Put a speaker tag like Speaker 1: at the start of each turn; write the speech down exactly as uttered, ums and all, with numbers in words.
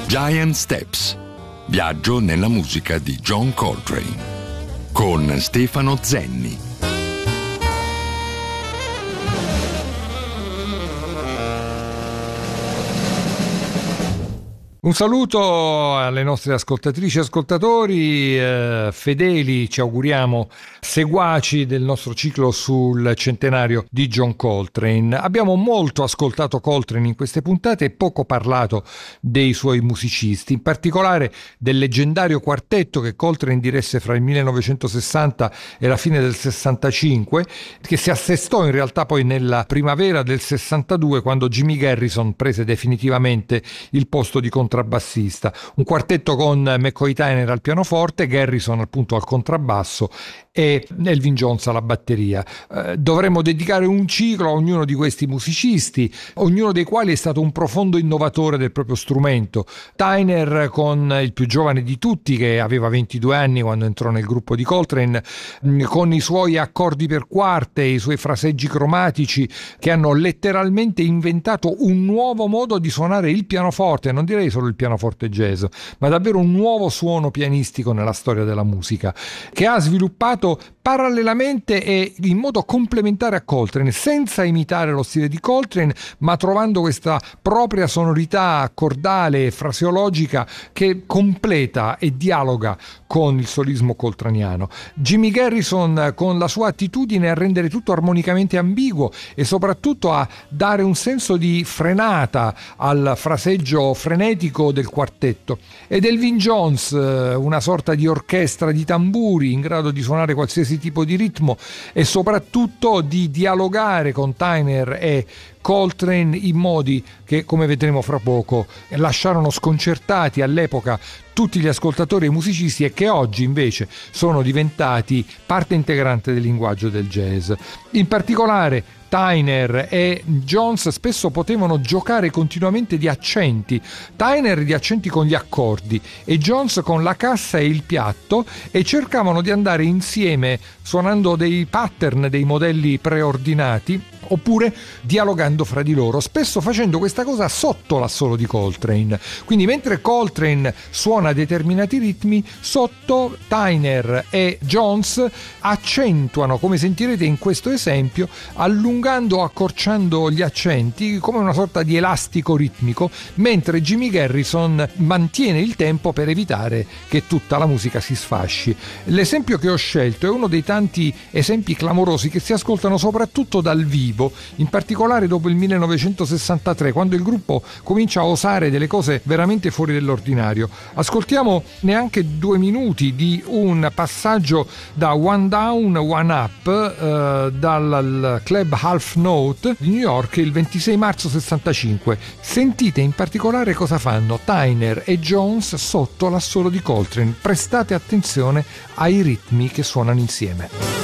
Speaker 1: Giant Steps. Viaggio nella musica di John Coltrane con Stefano Zenni.
Speaker 2: Un saluto alle nostre ascoltatrici e ascoltatori eh, fedeli, ci auguriamo seguaci del nostro ciclo sul centenario di John Coltrane. Abbiamo molto ascoltato Coltrane in queste puntate e poco parlato dei suoi musicisti, in particolare del leggendario quartetto che Coltrane diresse fra il millenovecentosessanta e la fine del sessantacinque, che si assestò in realtà poi nella primavera del sessantadue, quando Jimmy Garrison prese definitivamente il posto di contrabbassista. Un quartetto con McCoy Tyner al pianoforte, Garrison appunto al contrabbasso e Elvin Jones alla batteria. Eh, dovremmo dedicare un ciclo a ognuno di questi musicisti, ognuno dei quali è stato un profondo innovatore del proprio strumento. Tyner, con il più giovane di tutti, che aveva ventidue anni quando entrò nel gruppo di Coltrane, con i suoi accordi per quarte, i suoi fraseggi cromatici che hanno letteralmente inventato un nuovo modo di suonare il pianoforte, non direi solo il pianoforte jazz, ma davvero un nuovo suono pianistico nella storia della musica, che ha sviluppato parallelamente e in modo complementare a Coltrane, senza imitare lo stile di Coltrane, ma trovando questa propria sonorità accordale e fraseologica che completa e dialoga con il solismo coltraniano. Jimmy Garrison, con la sua attitudine a rendere tutto armonicamente ambiguo e soprattutto a dare un senso di frenata al fraseggio frenetico del quartetto, ed Elvin Jones, una sorta di orchestra di tamburi in grado di suonare qualsiasi tipo di ritmo e soprattutto di dialogare con Tyner e Coltrane in modi che, come vedremo fra poco, lasciarono sconcertati all'epoca tutti gli ascoltatori e musicisti e che oggi invece sono diventati parte integrante del linguaggio del jazz. In particolare Tyner e Jones spesso potevano giocare continuamente di accenti, Tyner di accenti con gli accordi e Jones con la cassa e il piatto, e cercavano di andare insieme suonando dei pattern, dei modelli preordinati, oppure dialogando fra di loro, spesso facendo questa cosa sotto l'assolo di Coltrane. Quindi mentre Coltrane suona determinati ritmi, sotto Tyner e Jones accentuano, come sentirete in questo esempio, allungando o accorciando gli accenti come una sorta di elastico ritmico, mentre Jimmy Garrison mantiene il tempo per evitare che tutta la musica si sfasci. L'esempio che ho scelto è uno dei tanti esempi clamorosi che si ascoltano soprattutto dal vivo, in particolare dopo il millenovecentosessantatré, quando il gruppo comincia a osare delle cose veramente fuori dell'ordinario. Ascoltiamo neanche due minuti di un passaggio da One Down, One Up eh, dal club Half Note di New York il ventisei marzo sessantacinque. Sentite in particolare cosa fanno Tyner e Jones sotto l'assolo di Coltrane. Prestate attenzione ai ritmi che suonano insieme.